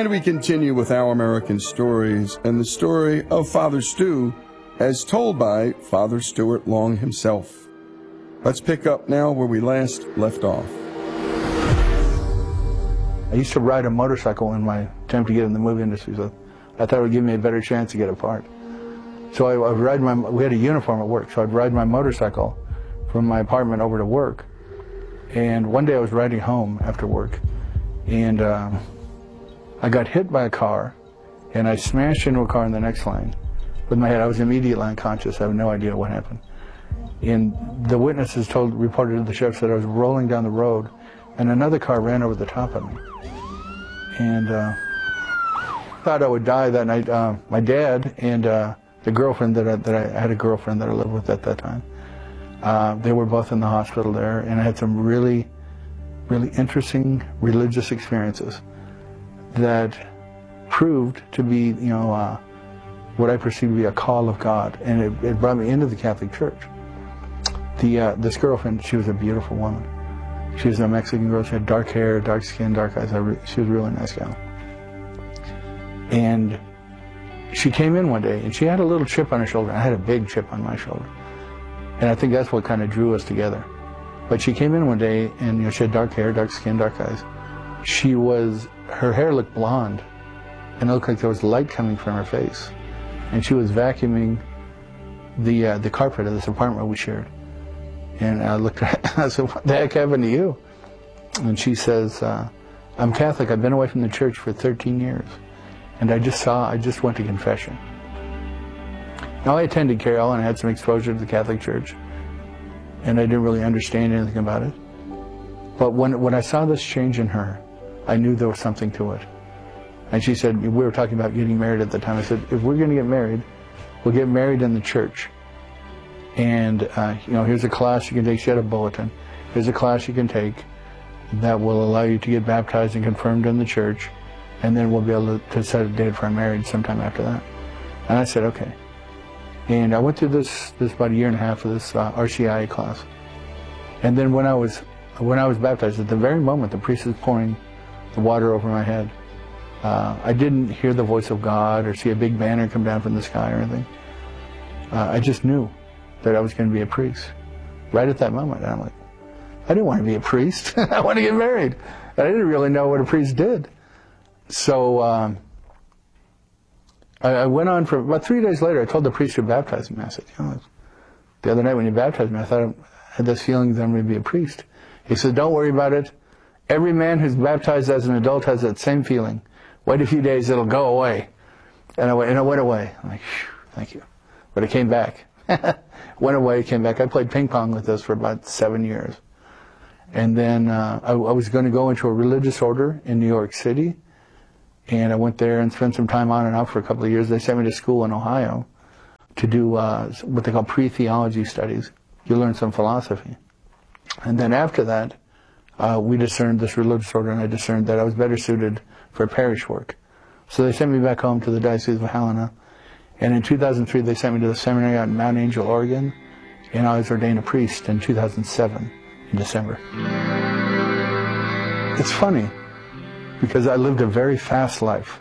And we continue with Our American Stories and the story of Father Stu as told by Father Stuart Long himself. Let's pick up now where we last left off. I used to ride a motorcycle in my attempt to get in the movie industry, so I thought it would give me a better chance to get a part. So I would ride we had a uniform at work, so I'd ride my motorcycle from my apartment over to work. And one day I was riding home after work, and I got hit by a car, and I smashed into a car in the next lane with my head. I was immediately unconscious. I have no idea what happened. And the witnesses reported to the sheriff that I was rolling down the road, and another car ran over the top of me. And thought I would die that night. My dad and the girlfriend that I had a girlfriend that I lived with at that time. They were both in the hospital there, and I had some really, really interesting religious experiences that proved to be, what I perceived to be a call of God, and it brought me into the Catholic Church. This girlfriend, she was a beautiful woman. She was a Mexican girl. She had dark hair, dark skin, dark eyes. She was a really nice gal. And she came in one day, and she had a little chip on her shoulder. I had a big chip on my shoulder, and I think that's what kind of drew us together. But she came in one day, and she had dark hair, dark skin, dark eyes. Her hair looked blonde, and it looked like there was light coming from her face. And she was vacuuming the carpet of this apartment we shared. And I looked at her, I said, "What the heck happened to you?" And she says, "I'm Catholic. I've been away from the church for 13 years. And I just went to confession." Now, I attended Carroll and I had some exposure to the Catholic Church, and I didn't really understand anything about it. But when I saw this change in her, I knew there was something to it. And she said, we were talking about getting married at the time. I said, if we're going to get married, we'll get married in the church. And, here's a class you can take. She had a bulletin. Here's a class you can take that will allow you to get baptized and confirmed in the church. And then we'll be able to set a date for our marriage sometime after that. And I said, okay. And I went through this about a year and a half of this RCIA class. And then when I was baptized, at the very moment the priest was pouring the water over my head, I didn't hear the voice of God or see a big banner come down from the sky or anything. I just knew that I was going to be a priest right at that moment. And I'm like, I didn't want to be a priest. I want to get married. And I didn't really know what a priest did. So I went on for about 3 days later. I told the priest who baptized me, I said, the other night when you baptized me, I thought I had this feeling that I'm going to be a priest. He said, don't worry about it. Every man who's baptized as an adult has that same feeling. Wait a few days, it'll go away. And it went away. I'm like, thank you. But it came back. Went away, came back. I played ping pong with this for about 7 years. And then I was going to go into a religious order in New York City. And I went there and spent some time on and off for a couple of years. They sent me to school in Ohio to do what they call pre-theology studies. You learn some philosophy. And then after that, we discerned this religious order, and I discerned that I was better suited for parish work. So they sent me back home to the Diocese of Helena. And in 2003, they sent me to the seminary out in Mount Angel, Oregon. And I was ordained a priest in 2007, in December. It's funny, because I lived a very fast life.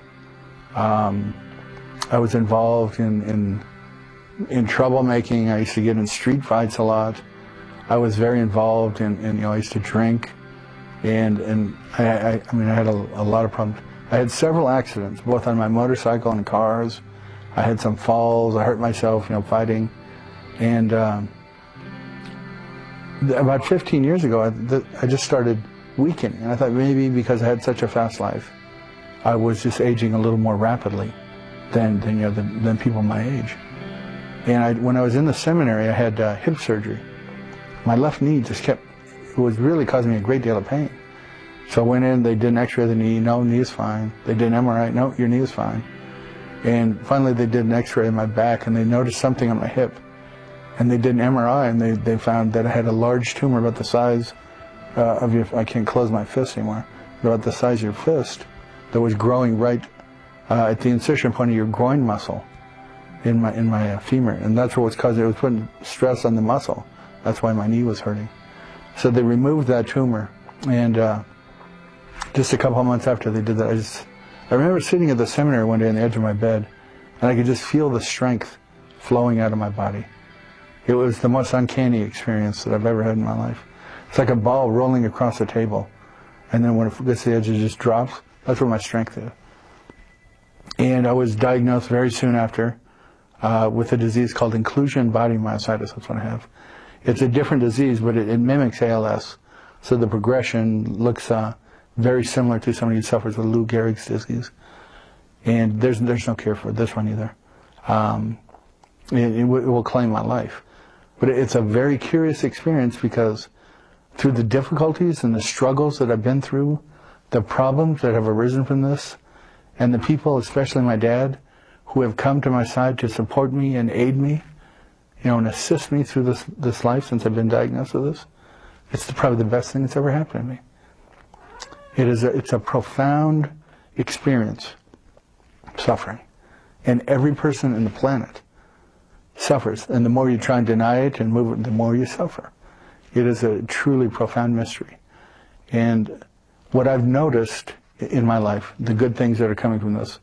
I was involved in troublemaking. I used to get in street fights a lot. I was very involved in I used to drink, and I had a lot of problems. I had several accidents, both on my motorcycle and cars. I had some falls. I hurt myself, fighting. And about 15 years ago, I just started weakening. And I thought maybe because I had such a fast life, I was just aging a little more rapidly than people my age. And when I was in the seminary, I had hip surgery. My left knee it was really causing me a great deal of pain. So I went in, they did an x-ray of the knee. No, knee is fine. They did an MRI. No, your knee is fine. And finally they did an x-ray of my back, and they noticed something on my hip. And they did an MRI, and they found that I had a large tumor about the size of your, I can't close my fist anymore, about the size of your fist, that was growing right at the incision point of your groin muscle in my femur. And that's what was causing it. It was putting stress on the muscle. That's why my knee was hurting. So they removed that tumor, and just a couple of months after they did that, I remember sitting at the seminary one day on the edge of my bed, and I could just feel the strength flowing out of my body. It was the most uncanny experience that I've ever had in my life. It's like a ball rolling across the table, and then when it gets to the edge, it just drops. That's where my strength is. And I was diagnosed very soon after with a disease called inclusion body myositis. That's what I have. It's a different disease, but it mimics ALS. So the progression looks very similar to somebody who suffers with Lou Gehrig's disease. And there's no cure for this one either. It will claim my life. But it's a very curious experience because through the difficulties and the struggles that I've been through, the problems that have arisen from this, and the people, especially my dad, who have come to my side to support me and aid me, and assist me through this life since I've been diagnosed with this, it's probably the best thing that's ever happened to me. It's a profound experience, suffering. And every person on the planet suffers. And the more you try and deny it and move it, the more you suffer. It is a truly profound mystery. And what I've noticed in my life, the good things that are coming from this,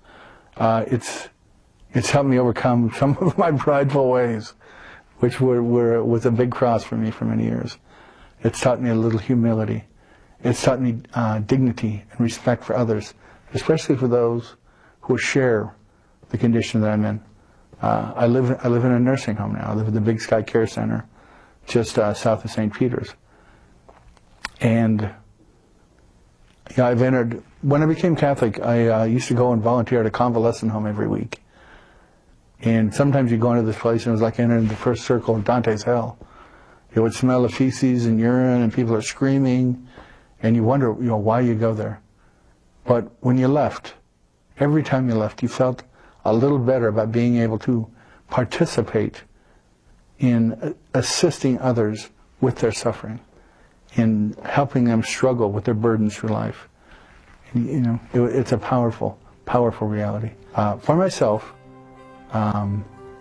it's helped me overcome some of my prideful ways, which was a big cross for me for many years. It's taught me a little humility. It's taught me dignity and respect for others, especially for those who share the condition that I'm in. I live in a nursing home now. I live at the Big Sky Care Center, just south of St. Peter's. And I've entered. When I became Catholic, I used to go and volunteer at a convalescent home every week. And sometimes you go into this place and it was like entering the first circle of Dante's Hell. It would smell of feces and urine and people are screaming, and you wonder, why you go there. But when you left, every time you left, you felt a little better about being able to participate in assisting others with their suffering, in helping them struggle with their burdens through life. It's a powerful, powerful reality. For myself, I've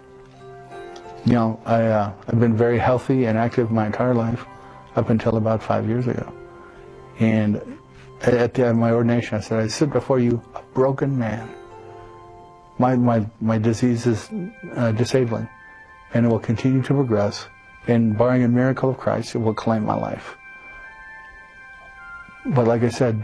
been very healthy and active my entire life up until about 5 years ago. And at the end of my ordination, I said, I sit before you a broken man. My disease is disabling, and it will continue to progress, and barring a miracle of Christ, it will claim my life. But like I said,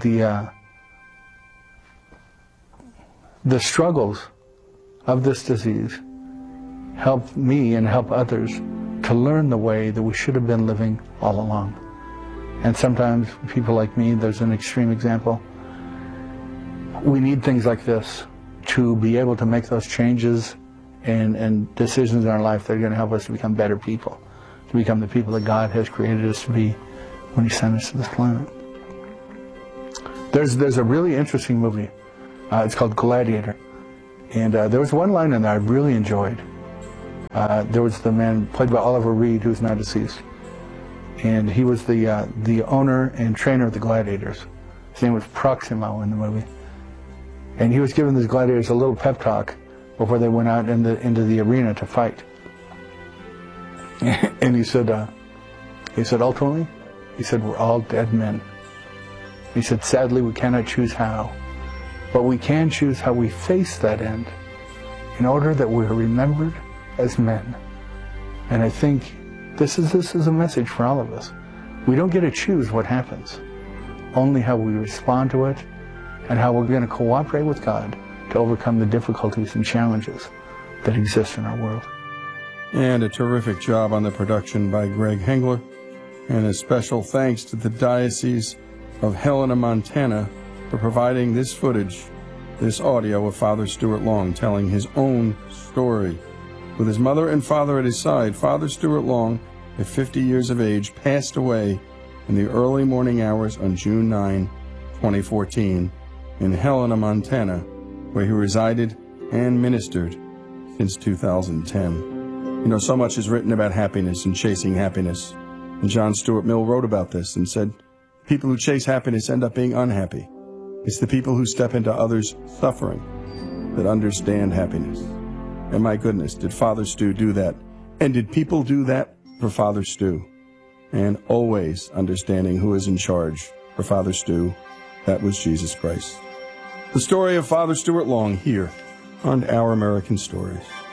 the struggles of this disease help me and help others to learn the way that we should have been living all along. And sometimes people like me, there's an extreme example, we need things like this to be able to make those changes and decisions in our life that are going to help us to become better people, to become the people that God has created us to be when He sent us to this planet. There's a really interesting movie. It's called Gladiator. And there was one line in there I really enjoyed. There was the man played by Oliver Reed, who's now deceased. And he was the owner and trainer of the gladiators. His name was Proximo in the movie. And he was giving these gladiators a little pep talk before they went out into the arena to fight. And he said, ultimately, we're all dead men. He said, sadly, we cannot choose how, but we can choose how we face that end in order that we are remembered as men. And I think this is a message for all of us. We don't get to choose what happens, only how we respond to it and how we're going to cooperate with God to overcome the difficulties and challenges that exist in our world. And a terrific job on the production by Greg Hengler. And a special thanks to the Diocese of Helena, Montana, for providing this footage, this audio of Father Stuart Long telling his own story. With his mother and father at his side, Father Stuart Long, at 50 years of age, passed away in the early morning hours on June 9, 2014, in Helena, Montana, where he resided and ministered since 2010. So much is written about happiness and chasing happiness. And John Stuart Mill wrote about this and said, people who chase happiness end up being unhappy. It's the people who step into others' suffering that understand happiness. And my goodness, did Father Stu do that? And did people do that for Father Stu? And always understanding who is in charge for Father Stu, that was Jesus Christ. The story of Father Stuart Long here on Our American Stories.